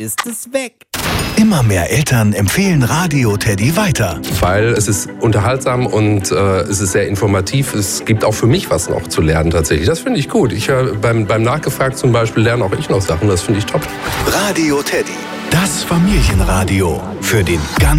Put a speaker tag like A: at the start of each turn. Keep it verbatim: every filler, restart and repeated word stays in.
A: ist es weg.
B: Immer mehr Eltern empfehlen Radio Teddy weiter.
C: Weil es ist unterhaltsam und äh, es ist sehr informativ. Es gibt auch für mich was noch zu lernen tatsächlich. Das finde ich gut. Ich äh, beim, beim Nachgefragt zum Beispiel lerne auch ich noch Sachen. Das finde ich top.
B: Radio Teddy, das Familienradio für den ganzen